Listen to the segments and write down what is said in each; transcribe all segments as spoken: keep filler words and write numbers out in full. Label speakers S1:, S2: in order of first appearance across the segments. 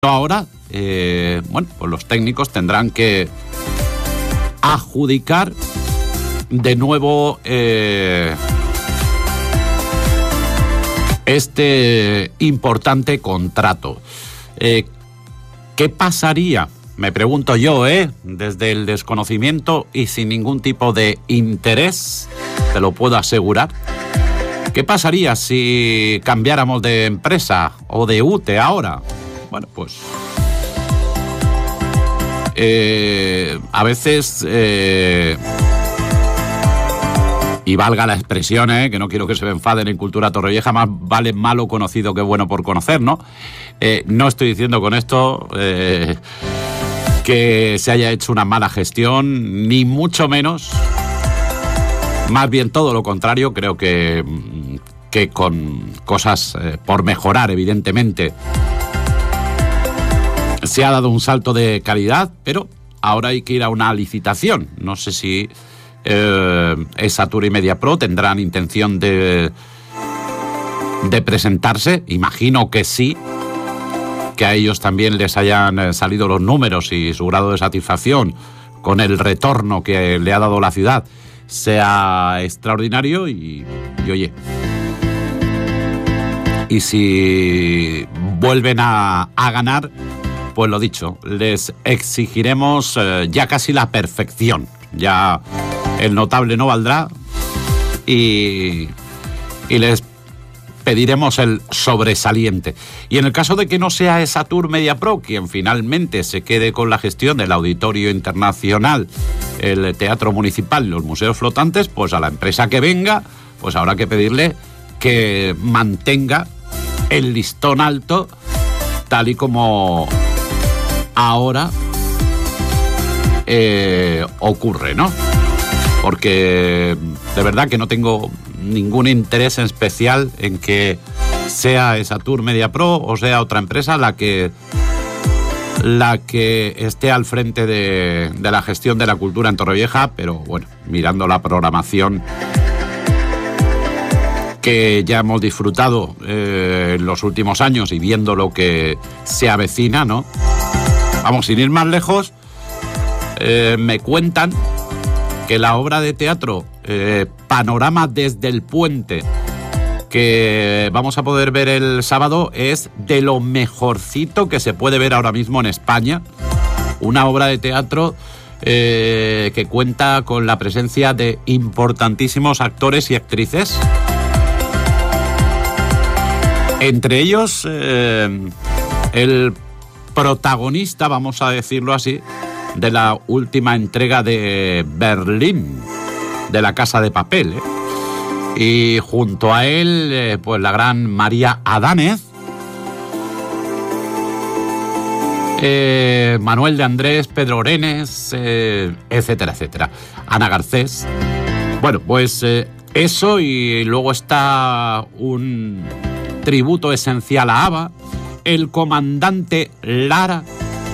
S1: Ahora, eh, bueno, pues los técnicos tendrán que adjudicar de nuevo eh, este importante contrato. Eh, ¿Qué pasaría? Me pregunto yo, ¿eh? Desde el desconocimiento y sin ningún tipo de interés, te lo puedo asegurar. ¿Qué pasaría si cambiáramos de empresa o de U T E ahora? Bueno, pues eh, a veces, eh, y valga la expresión, eh, que no quiero que se me enfaden en Cultura Torrevieja, más vale malo conocido que bueno por conocer, ¿no? Eh, no estoy diciendo con esto eh, que se haya hecho una mala gestión, ni mucho menos. Más bien todo lo contrario, creo que, que con cosas eh, por mejorar, evidentemente. Se ha dado un salto de calidad, pero ahora hay que ir a una licitación. No sé si eh, Esatur y Mediapro tendrán intención de, de presentarse. Imagino que sí, que a ellos también les hayan salido los números y su grado de satisfacción con el retorno que le ha dado la ciudad sea extraordinario y, y oye, y si vuelven a, a ganar, pues lo dicho, les exigiremos eh, ya casi la perfección. Ya el notable no valdrá y, y les pediremos el sobresaliente. Y en el caso de que no sea Esatur Mediapro quien finalmente se quede con la gestión del Auditorio Internacional, el Teatro Municipal y los museos flotantes, pues a la empresa que venga, pues habrá que pedirle que mantenga el listón alto, tal y como ahora eh, ocurre, ¿no? Porque de verdad que no tengo ningún interés en especial en que sea Esatur Mediapro o sea otra empresa la que la que esté al frente de, de la gestión de la cultura en Torrevieja, pero bueno, mirando la programación que ya hemos disfrutado eh, en los últimos años y viendo lo que se avecina, ¿no? Vamos, sin ir más lejos, eh, me cuentan que la obra de teatro eh, Panorama desde el Puente, que vamos a poder ver el sábado, es de lo mejorcito que se puede ver ahora mismo en España. Una obra de teatro eh, que cuenta con la presencia de importantísimos actores y actrices. Entre ellos, eh, el protagonista, vamos a decirlo así, de la última entrega de Berlín, de La Casa de Papel, ¿eh? Y junto a él, eh, pues la gran María Adánez, eh, Manuel de Andrés, Pedro Orenes, eh, etcétera, etcétera. Ana Garcés. Bueno, pues eh, eso, y luego está un tributo esencial a ABBA, el comandante Lara,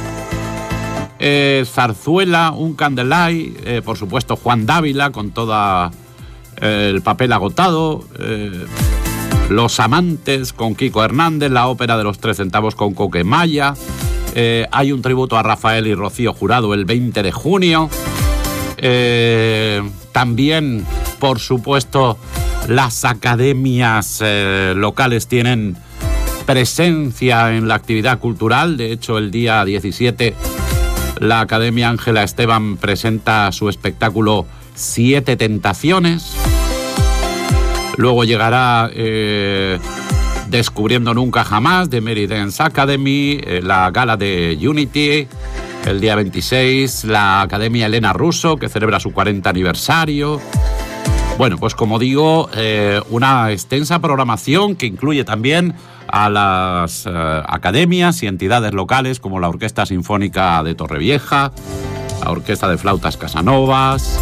S1: eh, Zarzuela, un Candelay, eh, por supuesto Juan Dávila con todo eh, el papel agotado, eh, Los Amantes con Kiko Hernández, la ópera de los tres centavos con Coquemaya, eh, hay un tributo a Rafael y Rocío Jurado el veinte de junio, eh, también por supuesto las academias eh, locales tienen presencia en la actividad cultural. De hecho, el día diecisiete la Academia Ángela Esteban presenta su espectáculo Siete Tentaciones. Luego llegará eh, Descubriendo Nunca Jamás de Mary Dance Academy, eh, la gala de Unity el día veintiséis, la Academia Elena Russo, que celebra su cuarenta aniversario. Bueno, pues como digo, eh, una extensa programación que incluye también a las eh, academias y entidades locales como la Orquesta Sinfónica de Torrevieja, la Orquesta de Flautas Casanovas,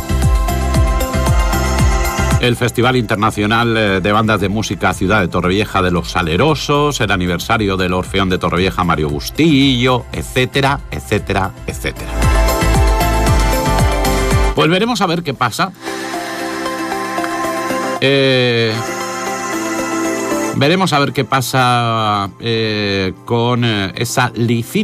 S1: el Festival Internacional de Bandas de Música Ciudad de Torrevieja de los Salerosos, el aniversario del Orfeón de Torrevieja Mario Bustillo, etcétera, etcétera, etcétera. Pues veremos a ver qué pasa. Eh... Veremos a ver qué pasa eh, con eh, esa licitación